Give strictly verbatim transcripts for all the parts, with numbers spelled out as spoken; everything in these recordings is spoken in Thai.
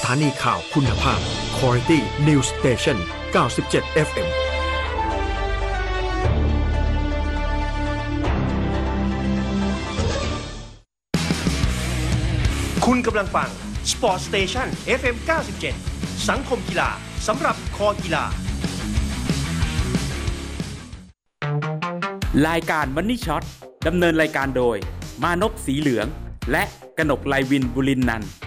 ถานีข่าวคุณภาพ Quality News Station เก้าสิบเจ็ด เอฟ เอ็มคุณกำลังฟัง Sport Station เอฟ เอ็ม เก้าสิบเจ็ด สังคมกีฬาสำหรับคอกีฬารายการ Money Shot ดำเนินรายการโดยมานพสีเหลืองและกนกไลวินบุรินนันท์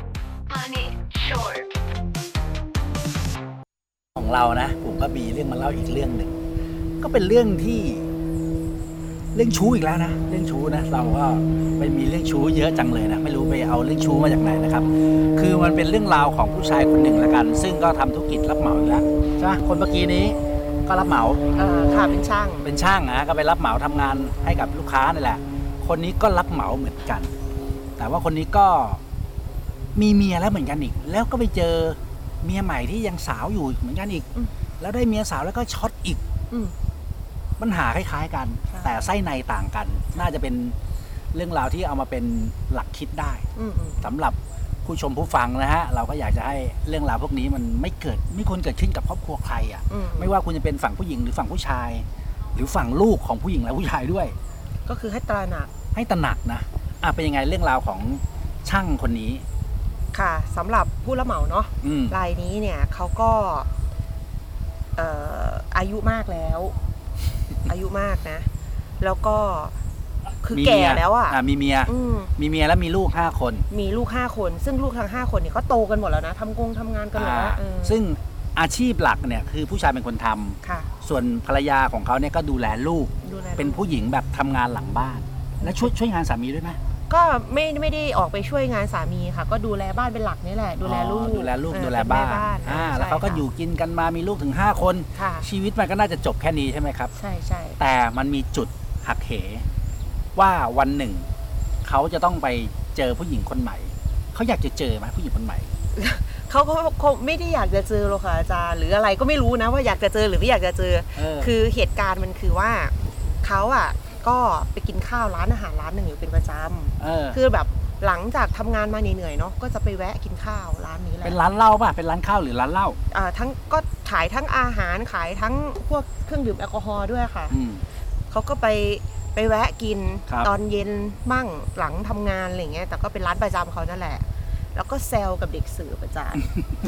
ของเรานะผมก็มีเรื่องมาเล่าอีกเรื่องหนึ่งก็เป็นเรื่องที่เรื่องชู้อีกแล้วนะเรื่องชู้นะเราก็ไปมีเรื่องชู้เยอะจังเลยนะไม่รู้ไปเอาเรื่องชู้มาจากไหนนะครับคือมันเป็นเรื่องราวของผู้ชายคนหนึ่งละกันซึ่งก็ทำธุรกิจรับเหมาอยู่แล้วใช่ไหมคนเมื่อกี้นี้ก็รับเหมาเออค่ะเป็นช่างเป็นช่างนะก็ไปรับเหมาทำงานให้กับลูกค้านี่แหละคนนี้ก็รับเหมาเหมือนกันแต่ว่าคนนี้ก็มีเมียแล้วเหมือนกันอีกแล้วก็ไปเจอเมียใหม่ที่ยังสาวอยู่เหมือนกันอีกแล้วได้เมียสาวแล้วก็ช็อตอีกปัญหาคล้ายๆกันแต่ไส้ในต่างกันน่าจะเป็นเรื่องราวที่เอามาเป็นหลักคิดได้สำหรับผู้ชมผู้ฟังนะฮะเราก็อยากจะให้เรื่องราวพวกนี้มันไม่เกิดไม่ควรเกิดขึ้นกับครอบครัวใครอ่ะไม่ว่าคุณจะเป็นฝั่งผู้หญิงหรือฝั่งผู้ชายหรือฝั่งลูกของผู้หญิงและผู้ชายด้วยก็คือให้ตระหนักให้ตระหนักนะอ่ะเป็นยังไงเรื่องราวของช่างคนนี้ค่ะสำหรับผู้รับเหมาเนาะรายนี้เนี่ยเขาก็เอ่ออายุมากแล้วอายุมากนะแล้วก็คือแก่แล้วอ่ะมีเมียมีเมียแล้วมีลูกห้าคนมีลูกห้าคนซึ่งลูกทั้งห้าคนเนี่ยเขาโตกันหมดแล้วนะทำกงทำงานกันหมดแล้วซึ่งอาชีพหลักเนี่ยคือผู้ชายเป็นคนทำส่วนภรรยาของเขาเนี่ยก็ดูแลลูกเป็นผู้หญิงแบบทำงานหลังบ้านและช่วยช่วยงานสามีด้วยไหมก็ไม่ไม่ได้ออกไปช่วยงานสามีค่ะก็ดูแลบ้านเป็นหลักนี่แหละดูแลลูกดูแลลูกดูแลบ้านอ่าแล้วเขาก็อยู่กินกันมามีลูกถึงห้าคนชีวิตมันก็น่าจะจบแค่นี้ใช่ไหมครับใช่ใช่แต่มันมีจุดหักเหว่าวันหนึ่งเขาจะต้องไปเจอผู้หญิงคนใหม่เขาอยากจะเจอไหมผู้หญิงคนใหม่เขาก็คงไม่ได้อยากจะเจอหรอกค่ะอาจารย์หรืออะไรก็ไม่รู้นะว่าอยากจะเจอหรือไม่อยากจะเจอคือเหตุการณ์มันคือว่าเขาอ่ะก็ไปกินข้าวร้านอาหารร้านหนึ่งอยู่เป็นประจำคือแบบหลังจากทำงานมาเหนื่อยๆเนาะก็จะไปแวะกินข้าวร้านนี้แหละเป็นร้านเหล้าป่ะเป็นร้านข้าวหรือร้านเหล้าอ่าทั้งก็ขายทั้งอาหารขายทั้งพวกเครื่องดื่มแอลกอฮอล์ด้วยค่ะเขาก็ไปไปแวะกินตอนเย็นมั่งหลังทำงานอะไรเงี้ยแต่ก็เป็นร้านประจำเขานั่นแหละแล้วก็แซวกับเด็กเสิร์ฟอาจารย์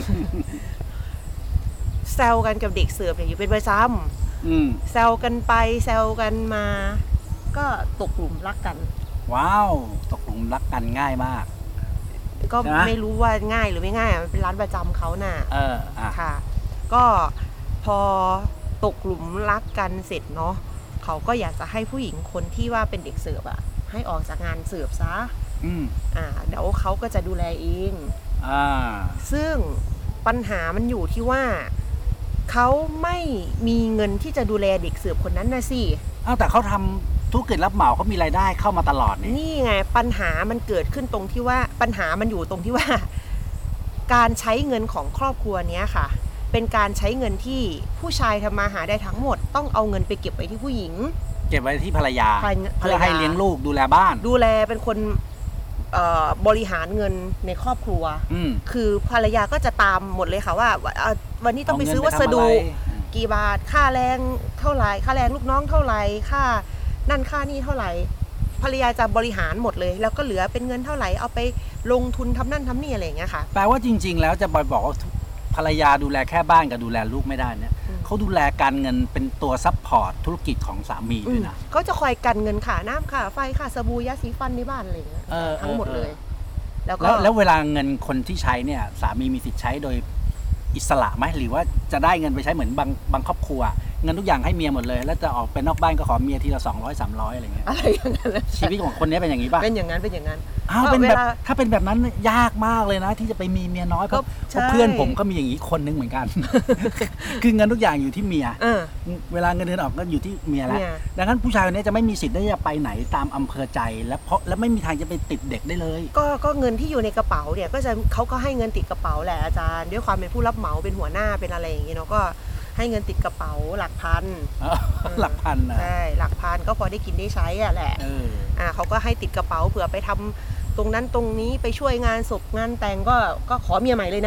แซวกันกับเด็กเสิร์ฟเนี่ยอยู่เป็นประจำแซวกันไปแซวกันมาก็ตกหลุมรักกันว้าวตกหลุมรักกันง่ายมากก็ไม่รู้ว่าง่ายหรือไม่ง่ายมันเป็นร้านประจำเขาน่ะเออค่ะก็พอตกหลุมรักกันเสร็จเนาะเขาก็อยากจะให้ผู้หญิงคนที่ว่าเป็นเด็กเสิร์ฟอ่ะให้ออกจากงานเสิร์ฟซะอืมอ่าเดี๋ยวเขาก็จะดูแลเองอ่าซึ่งปัญหามันอยู่ที่ว่าเขาไม่มีเงินที่จะดูแลเด็กเสิร์ฟคนนั้นนะสิอ้าวแต่เขาทำธุรกิจรับเหมาเขามีรายได้เข้ามาตลอดนี่นี่ไงปัญหามันเกิดขึ้นตรงที่ว่าปัญหามันอยู่ตรงที่ว่าการใช้เงินของครอบครัวเนี้ยค่ะเป็นการใช้เงินที่ผู้ชายทำมาหาได้ทั้งหมดต้องเอาเงินไปเก็บไว้ที่ผู้หญิงเก็บไว้ที่ภรรยาเพื่อให้เลี้ยงลูกดูแลบ้านดูแลเป็นคนบริหารเงินในครอบครัวคือภรรยาก็จะตามหมดเลยค่ะว่าวันนี้ต้องไปซื้อวัสดุกี่บาทค่าแรงเท่าไหร่ค่าแรงลูกน้องเท่าไหร่ค่านั่นค่านี่เท่าไหร่ภรรยาจะบริหารหมดเลยแล้วก็เหลือเป็นเงินเท่าไหร่เอาไปลงทุนทำนั่นทำนี่อะไรอย่างเงี้ยค่ะแปลว่าจริงๆแล้วจะบอกว่าภรรยาดูแลแค่บ้านกับดูแลลูกไม่ได้เนี่ยเขาดูแลการเงินเป็นตัวซัพพอร์ตธุรกิจของสามีด้วยนะเขาจะคอยกันเงินค่าน้ำค่าไฟค่าสบู่ยาสีฟันในบ้านอะไรอย่างเงี้ยทั้งหมดเลยแล้วก็แล้วเวลาเงินคนที่ใช้เนี่ยสามีมีสิทธิ์ใช้โดยอิสระไหมหรือว่าจะได้เงินไปใช้เหมือนบางบางครอบครัวเงินทุกอย่างให้เมียหมดเลยแล้วจะออกไปนอกบ้านก็ขอเมียทีละสองร้อยสามร้อยอะไรเงี้ยอะไรอย่างนั้นชีวิตของคนนี้เป็นอย่างนี้ป่ะเป็นอย่างนั้นเป็นอย่างนั้นอ้าวเป็นแบบถ้าเป็นแบบนั้นยากมากเลยนะที่จะไปมีเมียน้อยเพราะเพื่อนผมก็มีอย่างนี้คนนึงเหมือนกันคือเงินทุกอย่างอยู่ที่เมียเวลาเงินเดือนออกก็อยู่ที่เมียแล้วดังนั้นผู้ชายคนนี้จะไม่มีสิทธิ์ได้จะไปไหนตามอำเภอใจและเพราะและไม่มีทางจะไปติดเด็กได้เลยก็ก็เงินที่อยู่ในกระเป๋าเนี่ยก็จะเขาก็ให้เงินติดกระเป๋าแหละอาจารย์ด้วยความเป็นผู้รับเหมาเป็นหัวหน้าเป็นอะไรอย่างนี้เนาะก็ให้เงินติดกระเป๋าหลักพันหลักพันนะใช่หลักพันก็พอได้กินได้ใช้อ่ะแหละอ่าเขาก็ให้ติดกระเป๋าเผื่อไปทำตรงนั้นตรงนี้ไปช่วยงานศพงานแต่งก็ก็ขอเมียใหม่เลยนะ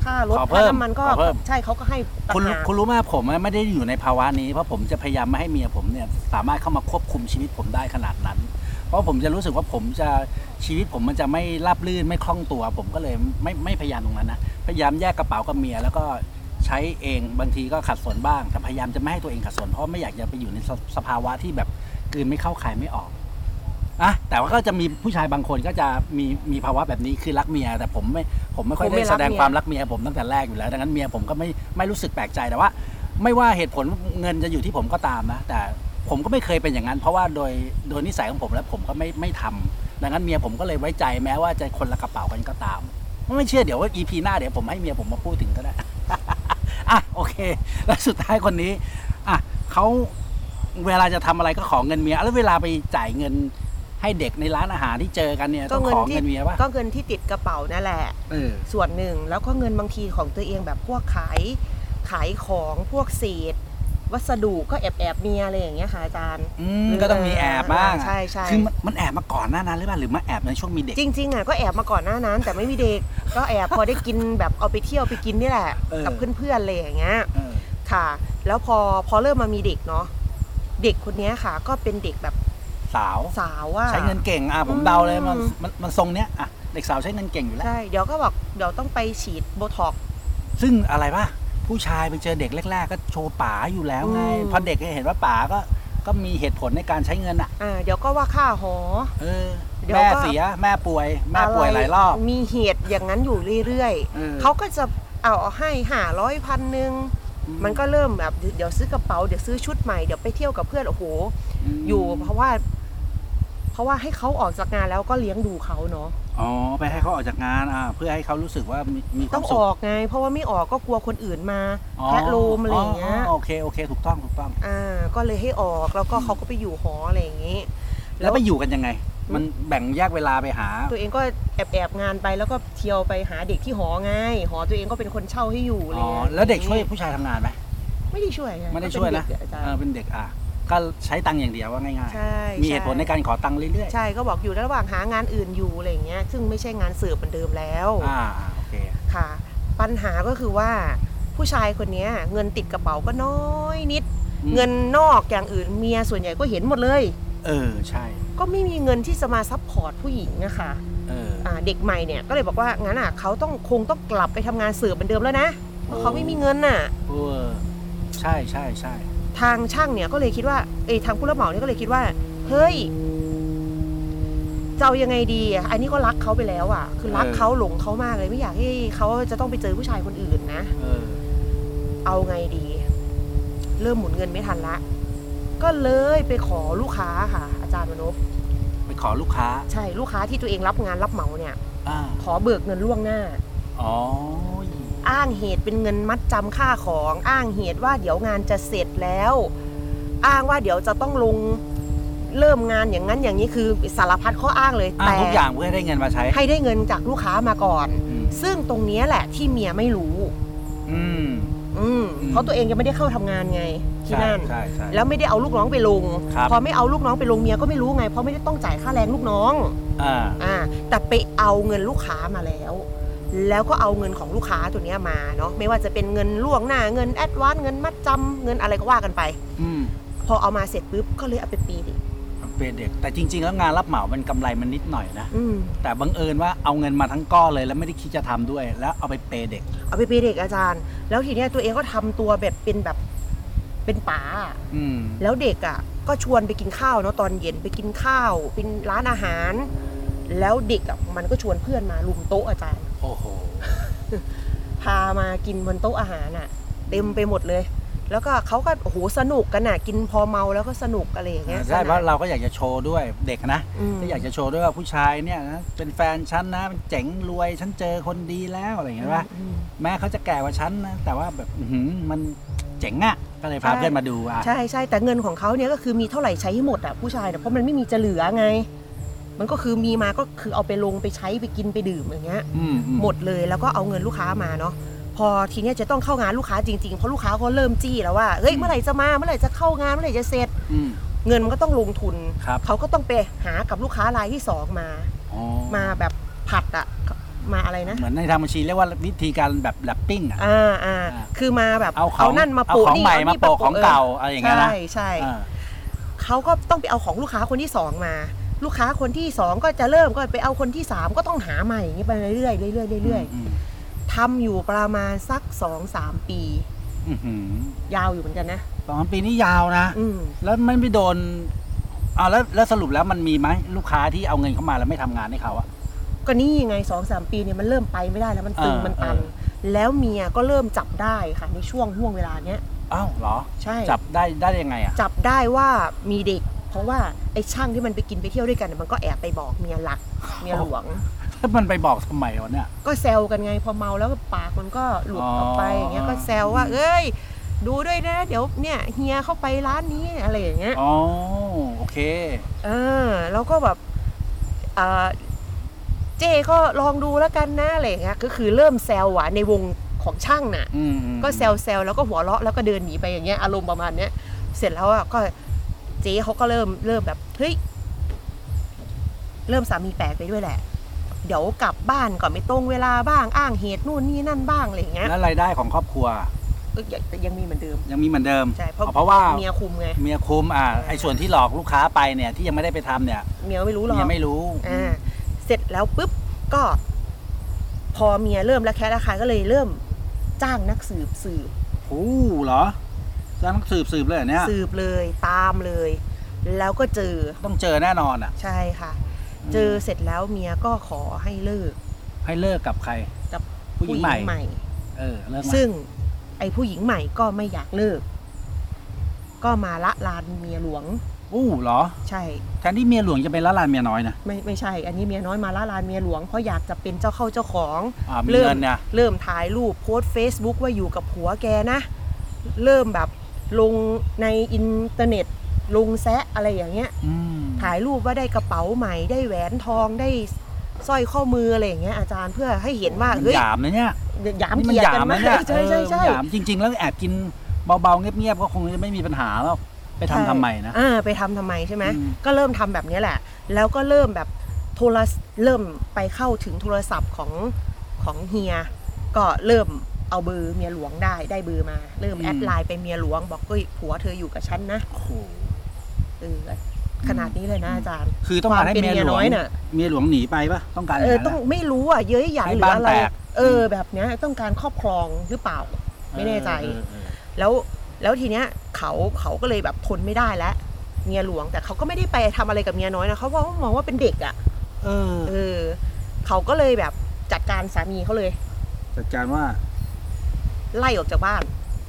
ค่ารถขอเพิ่ค่าม น้ำมันก็ขอเพิ่มใช่เขาก็ให้ต่างคุณหากคุณรู้ไหมผมไม่ได้อยู่ในภาวะนี้เพราะผมจะพยายามไม่ให้เมียผมเนี่ยสามารถเข้ามาควบคุมชีวิตผมได้ขนาดนั้น เพราะผมจะรู้สึกว่าผมจะชีวิตผมมันจะไม่ราบรื่นไม่คล่องตัว ผมก็เลยไม่ไม่พยายามตรงนั้นนะพยายามแยกกระเป๋ากับเมียแล้วก็ใช้เองบางทีก็ขัดสนบ้างแต่พยายามจะไม่ให้ตัวเองขัดสนเพราะไม่อยากจะไปอยู่ในสภาวะที่แบบกลืนไม่เข้าคายไม่ออกอะแต่ว่าก็จะมีผู้ชายบางคนก็จะมีมีภาวะแบบนี้คือรักเมียแต่ผมไม่ผมไม่ค่อยได้แสดงความรักเมียผมตั้งแต่แรกอยู่แล้วดังนั้นเมียผมก็ไม่ไม่รู้สึกแปลกใจแต่ว่าไม่ว่าเหตุผลเงินจะอยู่ที่ผมก็ตามนะแต่ผมก็ไม่เคยเป็นอย่างนั้นเพราะว่าโดยโดยนิสัยของผมแล้วผมก็ไม่ไม่ทำดังนั้นเมียผมก็เลยไว้ใจแม้ว่าจะคนละกระเป๋ากันก็ตามไม่เชื่อเดี๋ยวว่า อี พี หน้าเดี๋ยวผมให้เมียผมมาพูดถึงก็ได้ อ่ะโอเคแล้วสุดท้ายคนนี้อ่ะเขาเวลาจะทำอะไรก็ขอเงินเมียแล้วเวลาไปจ่ายเงินให้เด็กในร้านอาหารที่เจอกันเนี่ยต้องขอเงินเมียป่ะก็เงินที่ติดกระเป๋านั่นแหละส่วนหนึ่งแล้วก็เงินบางทีของตัวเองแบบพวกขายขายของพวกเศษวัสดุก็แอบแอบเมียอะไรอย่างเงี้ยค่ะอาจารย์ก็ต้องมีแอบบ้างใช่ใช่คือมันแอบมาก่อนหน้านั้นหรือเปล่าหรือมาแอบในช่วงมีเด็กจริงๆอ่ะก็แอบมาก่อนหน้านั้นแต่ไม่มีเด็กก็แอบพอได้กินแบบเอาไปเที่ยวไปกินนี่แหละกับเพื่อนๆอะไรอย่างเงี้ยค่ะแล้วพอพอเริ่มมามีเด็กเนาะเด็กคนนี้ค่ะก็เป็นเด็กแบบสาวสาวว่าใช้เงินเก่งอ่ะผมเดาเลยมันมันมันทรงเนี้ยอ่ะเด็กสาวใช้เงินเก่งอยู่แล้วใช่เดี๋ยวก็บอกเดี๋ยวต้องไปฉีดโบท็อกซ์ซึ่งอะไรป่ะผู้ชายไปเจอเด็กแรกๆก็โชว์ป๋าอยู่แล้วไงพอเด็กเห็นว่าป๋าก็ก็มีเหตุผลในการใช้เงินอ่ะอ่าเดี๋ยวก็ว่าค่าหอเออแม่เสียแม่ป่วยแม่ป่วยหลายรอบมีเหตุอย่างนั้นอยู่เรื่อยๆเขาก็จะเอาให้ห้าร้อยพันหนึ่งมันก็เริ่มแบบเดี๋ยวซื้อกระเป๋าเดี๋ยวซื้อชุดใหม่เดี๋ยวไปเที่ยวกับเพื่อนโอ้โหอยู่เพราะว่าเพราะว่าให้เขาออกจากงานแล้วก็เลี้ยงดูเขาเนาะอ๋อไปให้เขาออกจากงานอ่าเพื่อให้เขารู้สึกว่ามีมีความสุขต้องออกไงเพราะว่าไม่ออกก็กลัวคนอื่นมาแพะโลมอะไรอย่างเงี้ยโอเคโอเคถูกต้องถูกต้องอ่าก็เลยให้ออกแล้วก็เขาก็ไปอยู่หออะไรอย่างงี้แล้วไปอยู่กันยังไงมันแบ่งแยกเวลาไปหาตัวเองก็แอบแอบงานไปแล้วก็เที่ยวไปหาเด็กที่หอไงหอตัวเองก็เป็นคนเช่าให้อยู่อะไรเงี้ยแล้วเด็กช่วยผู้ชายทำงานไหมไม่ได้ช่วยไม่ได้ช่วยนะเป็นเด็กอ่ะก็ใช้ตังค์อย่างเดียวว่าง่ายๆมีเหตุผลในการขอตังค์เรื่อยๆใช่ก็บอกอยู่ระหว่างหางานอื่นอยู่อะไรอย่างเงี้ยซึ่งไม่ใช่งานเสิร์ฟเหมือนเดิมแล้วอ่าโอเคค่ะปัญหาก็คือว่าผู้ชายคนนี้เงินติดกระเป๋าก็น้อยนิดเงินนอกอย่างอื่นเมียส่วนใหญ่ก็เห็นหมดเลยเออใช่ก็ไม่มีเงินที่จะมาซัพพอร์ตผู้หญิงนะคะเอออ่าเด็กใหม่เนี่ยก็เลยบอกว่างั้นอ่ะเขาต้องคงต้องกลับไปทำงานเสิร์ฟเหมือนเดิมแล้วนะเพราะเขาไม่มีเงินน่ะเออใช่ใช่ใช่ทางช่างเนี่ยก็เลยคิดว่าเอ้ทางผู้รับเหมาเนี่ยก็เลยคิดว่าเฮ้ยจะเอายังไงดีอ่ะอันนี้ก็รักเขาไปแล้วอ่ะคือรักเขาหลงเขามากเลยไม่อยากให้เขาจะต้องไปเจอผู้ชายคนอื่นนะเออเอาไงดีเริ่มหมุนเงินไม่ทันละก็เลยไปขอลูกค้าค่ะอาจารย์มนพไปขอลูกค้าใช่ลูกค้าที่ตัวเองรับงานรับเหมาเนี่ยขอเบิกเงินล่วงหน้าอ๋ออ้างเหตุเป็นเงินมัดจำค่าของอ้างเหตุว่าเดี๋ยวงานจะเสร็จแล้วอ้างว่าเดี๋ยวจะต้องลงเริ่มงานอย่างนั้นอย่างนี้คือสารพัดข้ออ้างเลยแต่ทุกอย่างเพื่อให้ได้เงินมาใช้ให้ได้เงินจากลูกค้ามาก่อนซึ่งตรงนี้แหละที่เมียไม่รู้อืมอืมเพราะตัวเองยังไม่ได้เข้าทำงานไงที่นั่นแล้วไม่ได้เอาลูกน้องไปลงพอไม่เอาลูกน้องไปลงเมียก็ไม่รู้ไงเพราะไม่ได้ต้องจ่ายค่าแรงลูกน้องอ่าอ่าแต่ไปเอาเงินลูกค้ามาแล้วแล้วก็เอาเงินของลูกค้าตัวนี้มาเนาะไม่ว่าจะเป็นเงินล่วงหน้าเงินแอดวานซ์เงินมัดจำเงินอะไรก็ว่ากันไปอพอเอามาเสร็จปุ๊บก็เลยเอาไปปีเด็กเป็นเด็กแต่จริงๆแล้วงานรับเหมามันกำไรมันนิดหน่อยนะแต่บังเอิญว่าเอาเงินมาทั้งก้อนเลยแล้วไม่ได้คิดจะทำด้วยแล้วเอาไปเปย์เด็กเอาไปเปย์เด็กอาจารย์แล้วทีนี้ตัวเองก็ทำตัวแบบเป็นแบบเป็นป๋าแล้วเด็กอ่ะก็ชวนไปกินข้าวเนาะตอนเย็นไปกินข้าวเป็นร้านอาหารแล้วเด็กอ่ะมันก็ชวนเพื่อนมาลุมโต๊ะอาจารย์โอ้โหพามากินบนโต๊ะอาหารอ่ะเต็มไปหมดเลยแล้วก็เขาก็โอ้โหสนุกกันน่ะกินพอเมาแล้วก็สนุกอะไรอย่างเงี้ยใช่เพราะเราก็อยากจะโชว์ด้วยเด็กนะก็อยากจะโชว์ด้วยว่าผู้ชายเนี่ยนะเป็นแฟนฉันนะมันเจ๋งรวยฉันเจอคนดีแล้วอะไรอย่างเงี้ยว่าแม้เขาจะแก่กว่าฉันนะแต่ว่าแบบมันเจ๋งอ่ะก็เลยพาเพื่อนมาดูอ่ะใช่ใช่แต่เงินของเขาเนี่ยก็คือมีเท่าไหร่ใช้ให้หมดอ่ะผู้ชายเนี่ยเพราะมันไม่มีจะเหลือไงมันก็คือมีมาก็คือเอาไปลงไปใช้ไปกินไปดื่มอย่างเงี้ยหมดเลยแล้วก็เอาเงินลูกค้ามาเนาะพอทีเนี้ยจะต้องเข้างานลูกค้าจริงๆเพราะลูกค้าเขาเริ่มจี้แล้วว่าเฮ้ยเมื่อไหร่จะมาเมื่อไหร่จะเข้างานเมื่อไหร่จะเสร็จเงินมันก็ต้องลงทุนเขาก็ต้องไปหากับลูกค้ารายที่สองมามาแบบผัดอ่ะมาอะไรนะเหมือนในทางบัญชีเรียกว่าวิธีการแบบแรปปิ้งอ่ะอ่าอ่าคือมาแบบเอาของนั่นมาโปะของใหม่มาโปะของเก่าอะไรอย่างเงี้ยนะใช่ใช่เขาก็ต้องไปเอาของลูกค้าคนที่สองมาลูกค้าคนที่สองก็จะเริ่มก็ไปเอาคนที่สามก็ต้องหาใหม่อย่างนี้ไปเรื่อยๆเรื่อยๆเรื่อยๆทำอยู่ประมาณสักสองสามปียาวอยู่เหมือนกันนะสองปีนี้ยาวนะแล้วไม่ไปโดนอ่าแล้วแล้วสรุปแล้วมันมีไหมลูกค้าที่เอาเงินเข้ามาแล้วไม่ทำงานให้เขาอะก็นี่ยังไงสองสามปีเนี่ยมันเริ่มไปไม่ได้แล้วมันตึงมันตันแล้วเมียก็เริ่มจับได้ค่ะในช่วงห่วงเวลาเนี้ยอ้าวเหรอใช่จับได้ได้ยังไงอะจับได้ว่ามีเด็กเพราะว่าไอ้ช่างที่มันไปกินไปเที่ยวด้วยกันมันก็แอบไปบอกเมียหลักเมียหลวงแล้วมันไปบอกทำไมวะเนี่ยก็แซวกันไงพอเมาแล้วปากมันก็หลุดออกไปอย่างเงี้ยก็แซวว่าเอ้ยดูด้วยนะเดี๋ยวเนี่ยเฮียเข้าไปร้านนี้อะไรอย่างเงี้ยอ๋อโอเคเออแล้วก็แบบเออเจ๊ก็ลองดูแล้วกันนะอะไรอย่างเงี้ยก็คือเริ่มแซวอ่ะในวงของช่างน่ะก็แซวแซวแล้วก็หัวเราะแล้วก็เดินหนีไปอย่างเงี้ยอารมณ์ประมาณเนี้ยเสร็จแล้วอ่ะก็เจ๊เขาก็เริ่มเริ่มแบบเฮ้ยเริ่มสามีแปลกไปด้วยแหละเดี๋ยวกลับบ้านก่อนไม่ตรงเวลาบ้างอ้างเหตุนู่นนี่นั่นบ้างอะไรอย่างเงี้ยแล้วรายได้ของครอบครัวยังมีเหมือนเดิมยังมีเหมือนเดิมใช่เพราะว่าเมียคุมไงเมียคุมอ่าไอ้ส่วนที่หลอกลูกค้าไปเนี่ยที่ยังไม่ได้ไปทำเนี่ยเมียไม่รู้หรอกเมียไม่รู้อ่าเสร็จแล้วปุ๊บก็พอเมียเริ่มแล้วแค่ราคาก็เลยเริ่มจ้างนักสืบสืบโอ้เหรอจ้างนักสืบสืบเลยเนี่ยสืบเลยตามเลยแล้วก็เจอต้องเจอแน่นอนอ่ะใช่ค่ะเจอเสร็จแล้วเมียก็ขอให้เลิกให้เลิกกับใครกับผู้หญิงใหม่เออเลิกซึ่งไอ้ผู้หญิงใหม่ก็ไม่อยากเลิกก็มาละลานเมียหลวงอู้เหรอใช่แทนที่เมียหลวงจะไปละลานเมียน้อยนะไม่ไม่ใช่อันนี้เมียน้อยมาละลานเมียหลวงเพราะอยากจะเป็นเจ้าเข้าเจ้าของเริ่มเนี่ยเริ่มถ่ายรูปโพสต์ Facebook ว่าอยู่กับผัวแกนะเริ่มแบบลงในอินเทอร์เน็ตลงแซะอะไรอย่างเงี้ยถ่ายรูปว่าได้กระเป๋าใหม่ได้แหวนทองได้สร้อยข้อมืออะไรอย่างเงี้ยอาจารย์เพื่อให้เห็นว่าเฮ้ยหยามนะเนี่ยหยามเกียรติกันมากใช่ใช่ใช่หยามจริงๆแล้วแอบกินเบาๆเงียบๆก็คงจะไม่มีปัญหาแล้วไปทำทำไมนะอ่าไปทำทำไมใช่ไหมก็เริ่มทำแบบนี้แหละแล้วก็เริ่มแบบโทรเริ่มไปเข้าถึงโทรศัพท์ของของเฮียก็เริ่มเอาเบอร์เมียหลวงได้ได้เบอร์มาเริ่มแอดไลน์ไปเมียหลวงบอกก็ผัวเธออยู่กับฉันนะโอ้โหเออขนาดนี้เลยนะอาจารย์คือต้องการให้เมียหลวงเมียหลวงหนีไปปะต้องการเออต้องไม่รู้อ่ะเย้ยหยันหรืออะไรเออแบบเนี้ยต้องการครอบครองหรือเปล่าไม่แน่ใจแล้วแล้วทีเนี้ยเขาเขาก็เลยแบบทนไม่ได้แล้วเมียหลวงแต่เขาก็ไม่ได้ไปทำอะไรกับเมียน้อยนะเขาเพราะว่ามองว่าเป็นเด็กอ่ะเออเออเขาก็เลยแบบจัดการสามีเขาเลยจัดการว่าไล่ออกจากบ้าน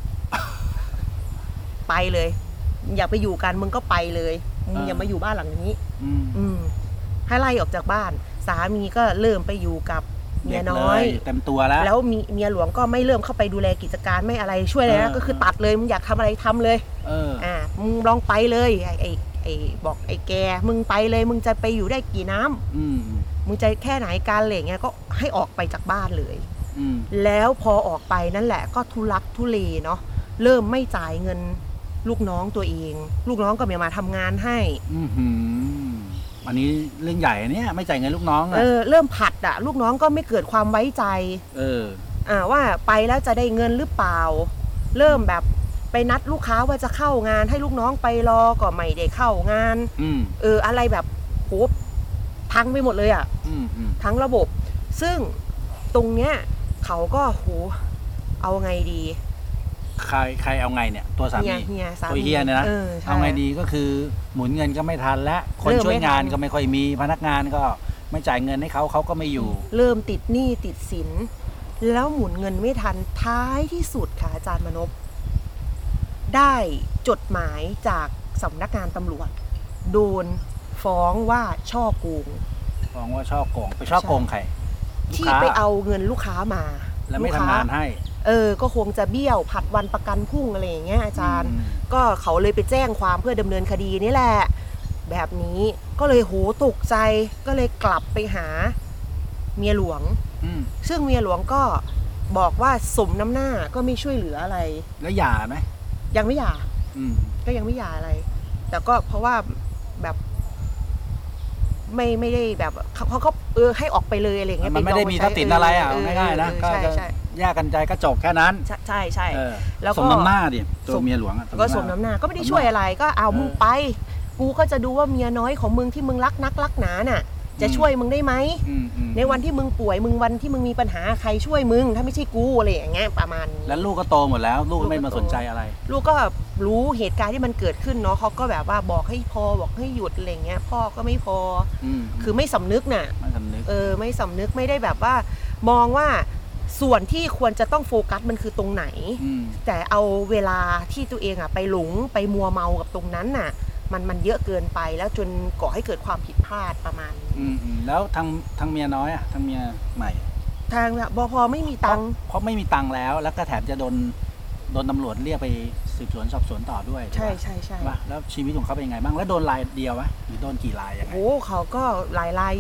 ไปเลยอยากไปอยู่กันมึงก็ไปเลยมึงอย่ามาอยู่บ้านหลังนี้อืมให้ไล่ออกจากบ้านสามีก็เริ่มไปอยู่กับเมียน้อยเต็มตัวแล้วแล้วมีเมียหลวงก็ไม่เริ่มเข้าไปดูแลกิจการไม่อะไรช่วยเลยนะก็คือตัดเลยมึงอยากทำอะไรทำเลยเอออ่ามึงลองไปเลยไอ้ไอ้ไอ้บอกไอ้แกมึงไปเลยมึงจะไปอยู่ได้กี่น้ำอืมมึงจะแค่ไหนการอะไรเงี้ยก็ให้ออกไปจากบ้านเลยอืมแล้วพอออกไปนั่นแหละก็ทุลักทุเลเนาะเริ่มไม่จ่ายเงินลูกน้องตัวเองลูกน้องก็ไม่มาทำงานให้อือหืออันนี้เรื่องใหญ่เนี่ยไม่จ่ายเงินลูกน้องเออเริ่มผัดอะลูกน้องก็ไม่เกิดความไว้ใจเอออ่าว่าไปแล้วจะได้เงินหรือเปล่าเริ่มแบบไปนัดลูกค้าว่าจะเข้างานให้ลูกน้องไปรอก็ไม่ได้เข้างานอืมเอออะไรแบบโหพังไปหมดเลยอะอืมทั้งระบบซึ่งตรงเนี้ยเขาก็โหเอาไงดีใครใครเอาไงเนี่ยตัวสามีตัวเฮียเนี่ยนะเอาไงดีก็คือหมุนเงินก็ไม่ทันและคนช่วยงานก็ไม่ค่อยมีพนักงานก็ไม่จ่ายเงินให้เขาเขาก็ไม่อยู่เริ่มติดหนี้ติดสินแล้วหมุนเงินไม่ทันท้ายที่สุดค่ะอาจารย์มนพได้จดหมายจากสำนักงานตำรวจโดนฟ้องว่าช่อโกงฟ้องว่าช่อโกงไปช่อโกงใครที่ไปเอาเงินลูกค้ามาแล้วไม่ทำงานให้เออก็คงจะเบี้ยวผัดวันประกันพรุ่งอะไรอย่างเงี้ยอาจารย์ก็เขาเลยไปแจ้งความเพื่อดำเนินคดีนี่แหละแบบนี้ก็เลยโหตกใจก็เลยกลับไปหาเมียหลวงซึ่งเมียหลวงก็บอกว่าสมน้ำหน้าก็ไม่ช่วยเหลืออะไรแล้วหย่าไหมยังไม่หย่าก็ยังไม่หย่าอะไรแต่ก็เพราะว่าแบบไม่ไม่ได้แบบเขาเขาก็เออให้ออกไปเลยอะไรเงี้ยมันไม่ได้มีทรัพย์สินอะไรอ่ะง่ายๆนะก็ใช่จะใช่แยกกันใจก็จบแค่นั้นใช่ใช่ใช่เออแล้วก็สมน้ำหน้าดิตัวเมียหลวงอะก็สมน้ำหน้าก็ไม่ได้ช่วยอะไรก็เอามึงไป กูก็จะดูว่าเมียน้อยของมึงที่มึงรักนักรักหนาน่ะ จะช่วยมึงได้ไหมอืมอืมในวันที่มึงป่วยมึงวันที่มึงมีปัญหาใครช่วยมึงถ้าไม่ใช่กูอะไรอย่างเงี้ยประมาณนี้แล้วลูกก็โตหมดแล้ว ลูกก็ไม่มาสนใจอะไรลูกก็รู้เหตุการณ์ที่มันเกิดขึ้นเนาะเขาก็แบบว่าบอกให้พอบอกให้หยุดอะไรเงี้ยพ่อก็ไม่พออืมคือไม่สำนึกน่ะไม่สำนึกเออไม่สำนึกไม่ได้แบบว่ามองว่าส่วนที่ควรจะต้องโฟกัสมันคือตรงไหนอืมแต่เอาเวลาที่ตัวเองอะไปหลงไปมัวเมากับตรงนั้นน่ะ มันมันเยอะเกินไปแล้วจนก่อให้เกิดความผิดพลาดประมาณนี้อืมอืมแล้วทางทางเมียน้อยอ่ะทางเมียใหม่ทางบพไม่มีตังค์เพราะไม่มีตังค์แล้ว แล้วก็แถมจะโดนโดนตำรวจเรียกไปสืบสวนสอบสวนต่อด้วยใช่ถูกปะใช่ใช่ว่าแล้วชีวิตของเขาเป็นยังไงบ้างแล้วโดนรายเดียวไหมหรือโดนกี่รายยังไงโอ้เขาก็หลายราย